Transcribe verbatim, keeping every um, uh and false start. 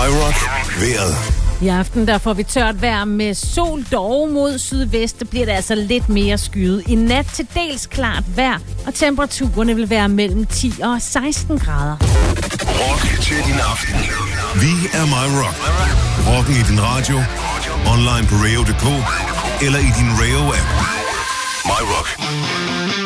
MyRock vejret. I aften der får vi tørt vejr med sol, dog mod sydvest. Det bliver det altså lidt mere skyet. I nat til dels klart vejr, og temperaturerne vil være mellem ti og seksten grader. Rock til din aften. Vi er MyRock. Rocken i din radio, online på radio punktum d k eller i din Radio-app. MyRock.